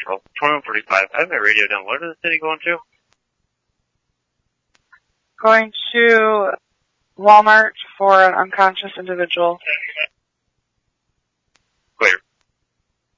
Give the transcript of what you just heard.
Central, 2145. I have my radio down. What is the city going to? Going to Walmart for an unconscious individual.